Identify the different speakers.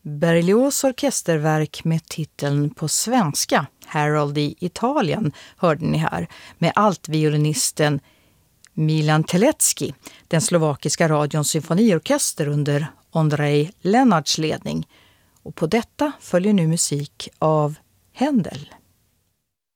Speaker 1: Berlioz orkesterverk med titeln på svenska, Harold i Italien, hörde ni här, med altviolinisten Milan Telecki, den slovakiska radions symfoniorkester under Ondrej Lennarts ledning. Och på detta följer nu musik av Händel.